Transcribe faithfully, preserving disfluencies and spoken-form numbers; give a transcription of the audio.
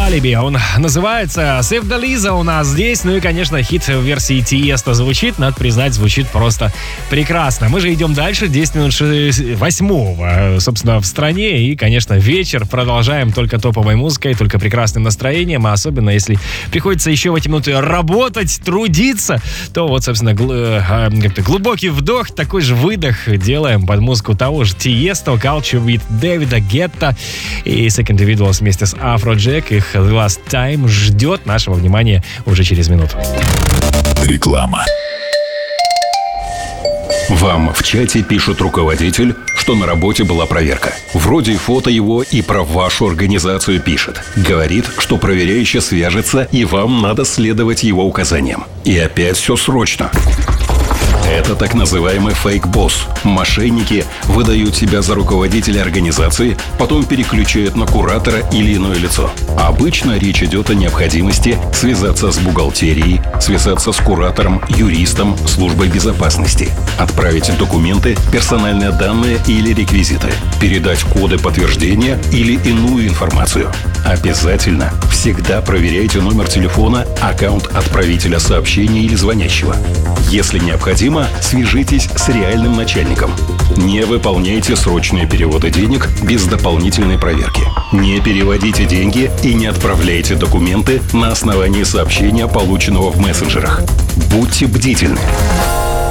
Alibi. Он называется Save the Lisa у нас здесь. Ну и, конечно, хит в версии Тиеста звучит. Надо признать, звучит просто прекрасно. Мы же идем дальше. десять минут восьмого, собственно, в стране. И, конечно, вечер. Продолжаем только топовой музыкой, только прекрасным настроением. А особенно, если приходится еще в эти минуты работать, трудиться, то вот, собственно, гл- глубокий вдох, такой же выдох делаем под музыку того же Тиесто, Culture with Дэвида Гетта и Second Individuals вместе с Afrojack. Их The Last Time ждет нашего внимания уже через минуту. Реклама. Вам в чате пишет руководитель, что на работе была проверка. Вроде фото его и про вашу организацию пишет. Говорит, что проверяющий свяжется, и вам надо следовать его указаниям. И опять все срочно. Это так называемый фейк-босс. Мошенники выдают себя за руководителя организации, потом переключают на куратора или иное лицо. Обычно речь идет о необходимости связаться с бухгалтерией, связаться с куратором, юристом, службой безопасности, отправить документы, персональные данные или реквизиты, передать коды подтверждения или иную информацию. Обязательно всегда проверяйте номер телефона, аккаунт отправителя сообщения или звонящего. Если необходимо, свяжитесь с реальным начальником. Не выполняйте срочные переводы денег без дополнительной проверки. Не переводите деньги и не отправляйте документы на основании сообщения, полученного в мессенджерах. Будьте бдительны.